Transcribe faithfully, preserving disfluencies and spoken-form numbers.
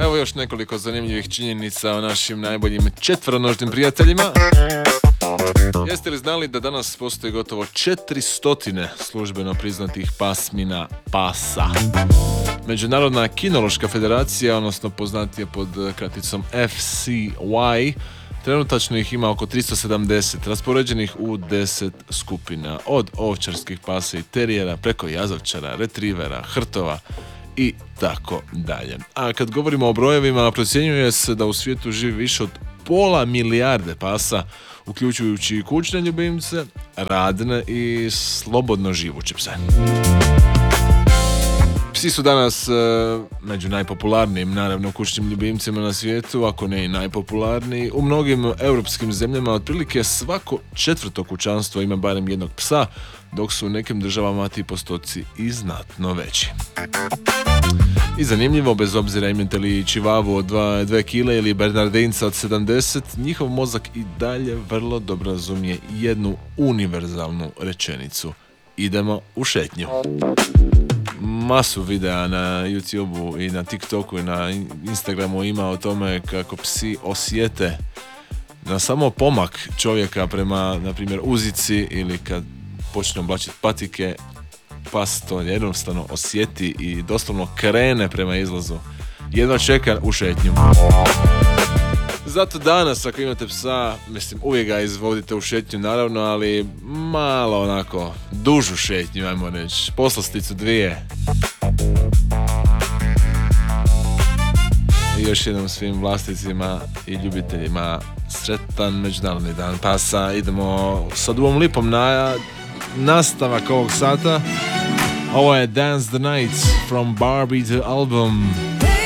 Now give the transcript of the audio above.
Evo još nekoliko zanimljivih činjenica o našim najboljim četvronožnim prijateljima. Jeste li znali da danas postoji gotovo četiristo službeno priznatih pasmina pasa? Međunarodna kinološka federacija, odnosno poznatija pod kraticom F C Y, trenutačno ih ima oko tristo sedamdeset, raspoređenih u deset skupina, od ovčarskih pasa i terijera preko jazavčara, retrivera, hrtova i tako dalje. A kad govorimo o brojevima, procjenjuje se da u svijetu živi više od pola milijarde pasa, uključujući i kućne ljubimce, radne i slobodno živuće pse. Psi su danas e, među najpopularnijim, naravno, kućnim ljubimcima na svijetu, ako ne i najpopularniji. U mnogim europskim zemljama otprilike svako četvrto kućanstvo ima barem jednog psa, dok su u nekim državama ti postoci i znatno veći. I zanimljivo, bez obzira imate li čivavu od dvije kile ili bernardinca od sedamdeset, njihov mozak i dalje vrlo dobro razumije jednu univerzalnu rečenicu: idemo u šetnju. Masu videa na YouTubeu i na TikToku i na Instagramu ima o tome kako psi osjete na samo pomak čovjeka prema, na primjer, uzici, ili kad počne oblačiti patike, pas to jednostavno osjeti i doslovno krene prema izlazu. Jedva čeka u šetnju. Zato danas, ako imate psa, mislim, uvijek ga izvodite u šetnju, naravno, ali malo onako dužu šetnju, ajmo reći, poslasticu dvije. I još jednom svim vlasnicima i ljubiteljima sretan Međunarodni dan pasa. Idemo sa Duom Lipom na nastavak ovog sata. Ovo je Dance the Night from Barbie the Album.